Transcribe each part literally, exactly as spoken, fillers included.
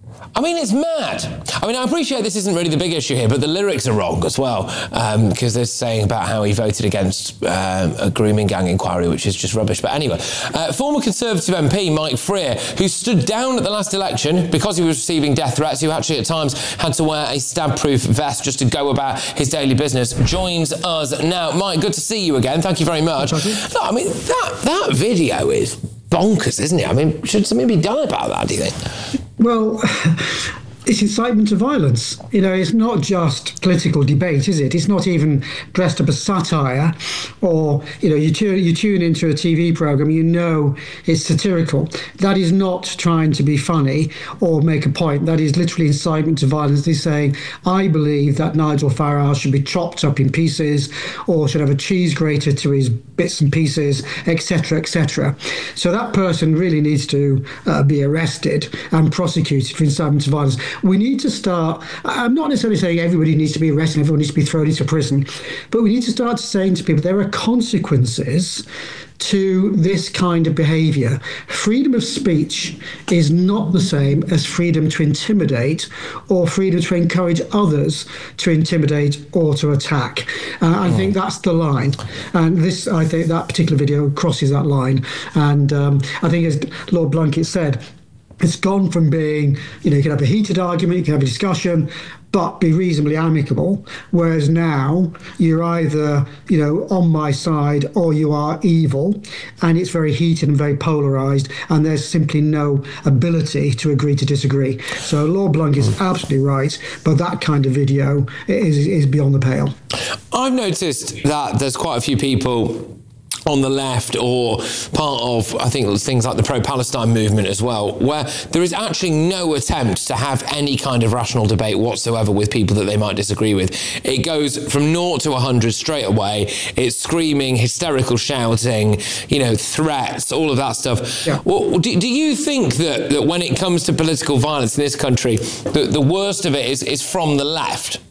I mean, it's mad. I mean, I appreciate this isn't really the big issue here, but the lyrics are wrong as well, because um, they're saying about how he voted against um, a grooming gang inquiry, which is just rubbish. But anyway, uh, former Conservative M P Mike Freer, who stood down at the last election because he was receiving death threats, who actually at times had to wear a stab-proof vest just to go about his daily business, joins us now. Mike, good to see you again. Thank you very much. No, I mean, that, that video is bonkers, isn't it? I mean, should something be done about that, do you think? Well, it's incitement to violence. You know, it's not just political debate, is it? It's not even dressed up as satire, or, you know, you tune, you tune into a T V programme, you know it's satirical. That is not trying to be funny or make a point. That is literally incitement to violence. They're saying, I believe that Nigel Farage should be chopped up in pieces or should have a cheese grater to his bits and pieces, et cetera, et cetera. So that person really needs to uh, be arrested and prosecuted for incitement to violence. We need to start, I'm not necessarily saying everybody needs to be arrested, everyone needs to be thrown into prison, but we need to start saying to people there are consequences to this kind of behaviour. Freedom of speech is not the same as freedom to intimidate or freedom to encourage others to intimidate or to attack. Uh, I mm. think that's the line. And this, I think that particular video crosses that line. And um, I think, as Lord Blunkett said, it's gone from being, you know, you can have a heated argument, you can have a discussion, but be reasonably amicable, whereas now you're either, you know, on my side or you are evil, and it's very heated and very polarised, and there's simply no ability to agree to disagree. So Lord Blunkett is absolutely right, but that kind of video is, is beyond the pale. I've noticed that there's quite a few people on the left, or part of, I think, things like the pro-Palestine movement as well, where there is actually no attempt to have any kind of rational debate whatsoever with people that they might disagree with. It goes from naught to one hundred straight away. It's screaming, hysterical shouting, you know, threats, all of that stuff. Yeah. Well, do, do you think that, that when it comes to political violence in this country, the, the worst of it is, is from the left?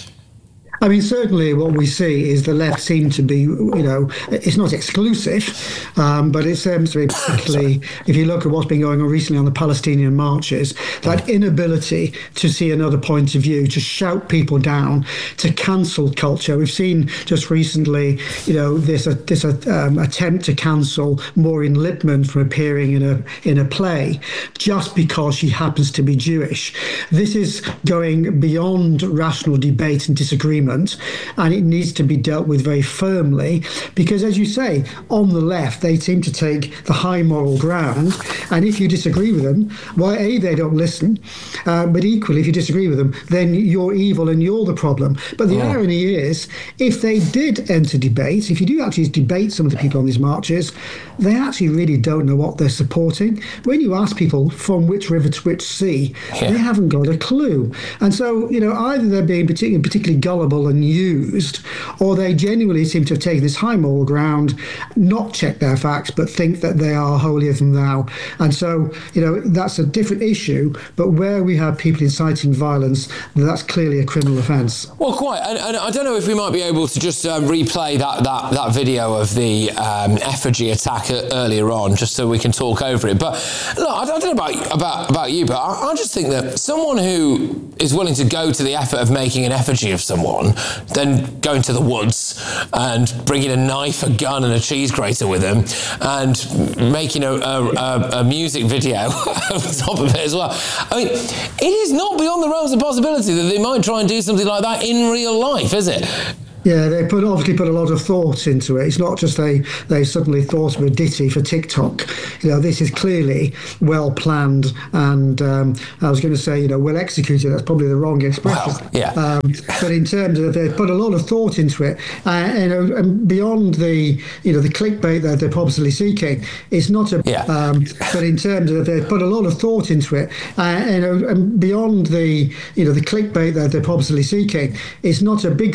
I mean, certainly what we see is the left seem to be, you know, it's not exclusive, um, but it seems to be particularly, if you look at what's been going on recently on the Palestinian marches, that inability to see another point of view, to shout people down, to cancel culture. We've seen just recently, you know, this, uh, this uh, um, attempt to cancel Maureen Lipman from appearing in a, in a play just because she happens to be Jewish. This is going beyond rational debate and disagreement, and it needs to be dealt with very firmly, because, as you say, on the left they seem to take the high moral ground, and if you disagree with them, why, A, they don't listen, uh, but equally, if you disagree with them, then you're evil and you're the problem. But the oh. irony is, if they did enter debate, if you do actually debate some of the people on these marches, they actually really don't know what they're supporting. When you ask people from which river to which sea, yeah. they haven't got a clue. And so, you know, either they're being particularly, particularly gullible and used, or they genuinely seem to have taken this high moral ground, not check their facts, but think that they are holier than thou. And so, you know, that's a different issue, but where we have people inciting violence, that's clearly a criminal offence. Well, quite. And, and I don't know if we might be able to just um, replay that, that, that video of the um, effigy attack earlier on, just so we can talk over it. But look, I don't know about, about, about you, but I, I just think that someone who is willing to go to the effort of making an effigy of someone, then going to the woods and bringing a knife, a gun and a cheese grater with him and making a, a, a, a music video on top of it as well. I mean, it is not beyond the realms of possibility that they might try and do something like that in real life, is it? Yeah, they put obviously put a lot of thought into it. It's not just they they suddenly thought of a ditty for TikTok. You know, this is clearly well planned, and um, I was going to say, you know, well executed. That's probably the wrong expression. Well, yeah. Um, but in terms of, they put a lot of thought into it, uh, you know, and beyond the, you know, the clickbait that they're possibly seeking, it's not a. Yeah. Um, but in terms of, they put a lot of thought into it, uh, you know, and beyond the, you know, the clickbait that they're possibly seeking, it's not a big